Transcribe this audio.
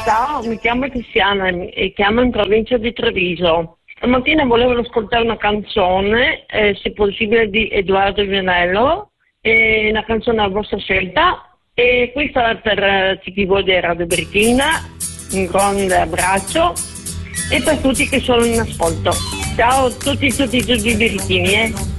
Ciao, mi chiamo Cristiana e chiamo in provincia di Treviso. Stamattina volevo ascoltare una canzone, se possibile, di Edoardo Vianello, una canzone a vostra scelta. E questa è per chi vuole di Radio Brichina, un grande abbraccio, e per tutti che sono in ascolto. Ciao a tutti i birichini.